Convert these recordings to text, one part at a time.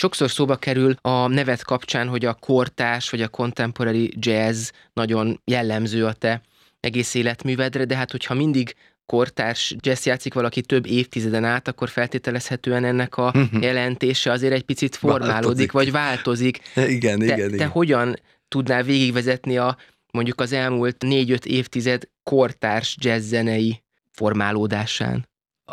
Sokszor szóba kerül a nevet kapcsán, hogy a kortárs vagy a contemporary jazz nagyon jellemző a te egész életművedre, de hát hogyha mindig kortárs jazz játszik valaki több évtizeden át, akkor feltételezhetően ennek a jelentése azért egy picit formálódik, vagy változik. Igen. Te hogyan tudnál végigvezetni mondjuk az elmúlt 4-5 évtized kortárs jazz zenei formálódásán?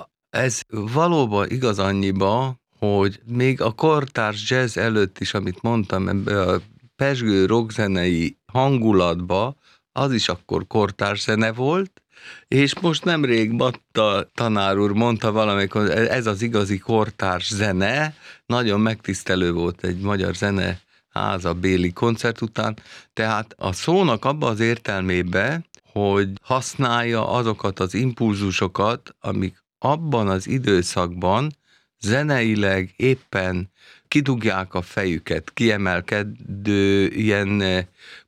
Ez valóban igaz annyiba, hogy még a kortárs jazz előtt is, amit mondtam, ebbe a pezsgő rockzenei hangulatba, az is akkor kortárs zene volt, és most nemrég Batta tanár úr mondta valamikor, ez az igazi kortárs zene, nagyon megtisztelő volt egy magyar zeneháza béli koncert után, tehát a szónak abba az értelmébe, hogy használja azokat az impulzusokat, amik abban az időszakban zeneileg éppen kidugják a fejüket, kiemelkedő ilyen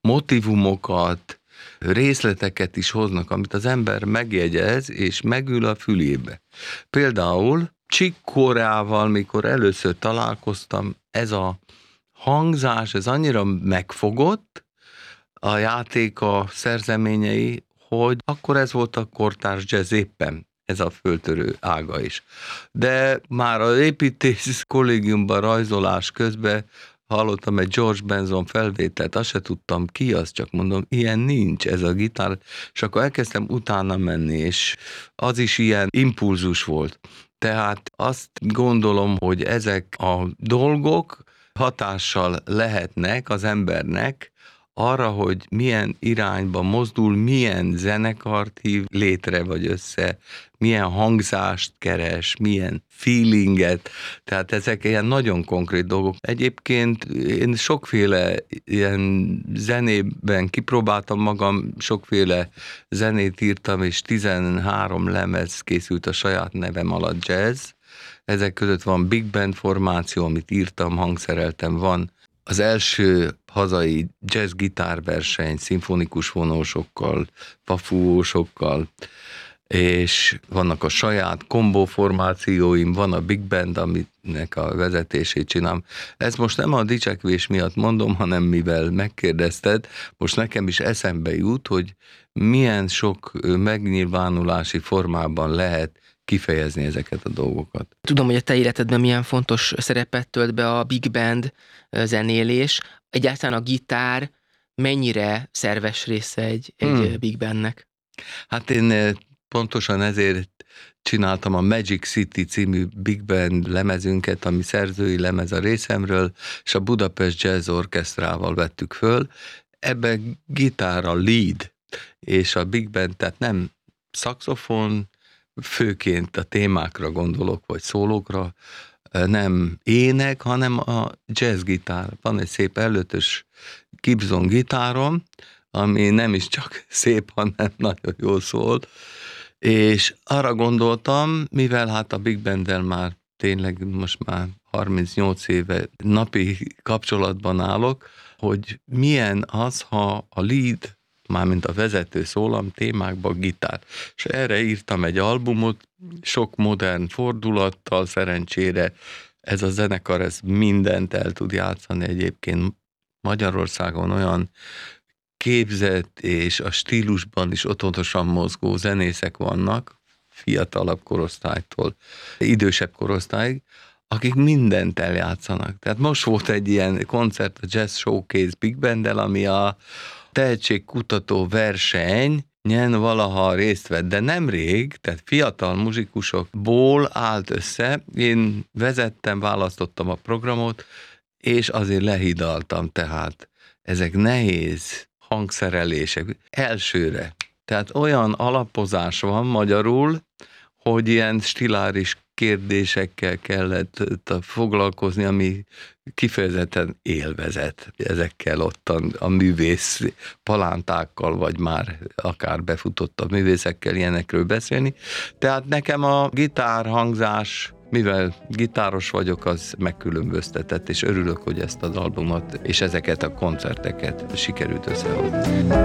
motivumokat, részleteket is hoznak, amit az ember megjegyez, és megül a fülébe. Például Chick Coreával, mikor először találkoztam, ez a hangzás, ez annyira megfogott, a játéka szerzeményei, hogy akkor ez volt a kortárs jazz éppen, ez a föltörő ága is. De már az építész kollégiumban rajzolás közben hallottam egy George Benson felvételt, azt se tudtam ki, azt csak mondom, ilyen nincs ez a gitár, és akkor elkezdtem utána menni, és az is ilyen impulzus volt. Tehát azt gondolom, hogy ezek a dolgok hatással lehetnek az embernek arra, hogy milyen irányba mozdul, milyen zenekart hív létre vagy össze, milyen hangzást keres, milyen feelinget, tehát ezek ilyen nagyon konkrét dolgok. Egyébként én sokféle ilyen zenében kipróbáltam magam, sokféle zenét írtam, és 13 lemez készült a saját nevem alatt jazz. Ezek között van big band formáció, amit írtam, hangszereltem, van az első hazai jazz gitárverseny szimfonikus vonósokkal, fafúvósokkal, és vannak a saját kombóformációim, van a big band, aminek a vezetését csinálom. Ez most nem a dicsekvés miatt mondom, hanem mivel megkérdezted, most nekem is eszembe jut, hogy milyen sok megnyilvánulási formában lehet kifejezni ezeket a dolgokat. Tudom, hogy a te életedben milyen fontos szerepet tölt be a big band zenélés. Egyáltalán a gitár mennyire szerves része egy big bandnek? Hát én pontosan ezért csináltam a Magic City című big band lemezünket, ami szerzői lemez a részemről, és a Budapest Jazz Orchestrával vettük föl. Ebbe gitár a lead, és a big band, tehát nem szaxofon, főként a témákra gondolok, vagy szólókra, nem ének, hanem a jazzgitár. Van egy szép előtös Gibson gitárom, ami nem is csak szép, hanem nagyon jól szól, és arra gondoltam, mivel hát a Big Banddel már tényleg most már 38 éve napi kapcsolatban állok, hogy milyen az, ha a lead, mármint a vezető szólam témákban gitár. És erre írtam egy albumot, sok modern fordulattal, szerencsére ez a zenekar, ez mindent el tud játszani egyébként. Magyarországon olyan képzett és a stílusban is otthonosan mozgó zenészek vannak, fiatalabb korosztálytól idősebb korosztályig, akik mindent eljátszanak. Tehát most volt egy ilyen koncert a Jazz Showcase Big Banddel, ami a tehetségkutató versenyen valaha részt vett, de nemrég, tehát fiatal muzsikusokból állt össze. Én vezettem, választottam a programot, és azért lehidaltam, tehát ezek nehéz hangszerelések elsőre. Tehát olyan alapozás van magyarul, hogy ilyen stiláris kérdésekkel kellett foglalkozni, ami kifejezetten élvezet. Ezekkel ott a művész palántákkal, vagy már akár befutott művészekkel ilyenekről beszélni. Tehát nekem a gitárhangzás, mivel gitáros vagyok, az megkülönböztetett, és örülök, hogy ezt az albumot és ezeket a koncerteket sikerült összehozni.